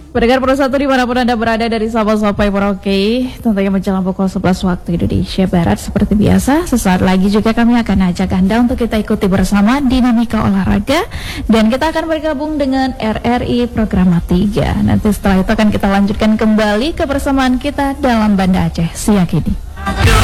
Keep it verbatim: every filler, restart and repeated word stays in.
Pendengar Pro satu dimanapun Anda berada dari Sabang sampai Merauke, tentunya menjelang pukul sebelas waktu Indonesia Barat. Seperti biasa, sesaat lagi juga kami akan ajak Anda untuk kita ikuti bersama dinamika olahraga. Dan kita akan bergabung dengan R R I Programa tiga. Nanti setelah itu akan kita lanjutkan kembali kebersamaan kita dalam Banda Aceh siang ini.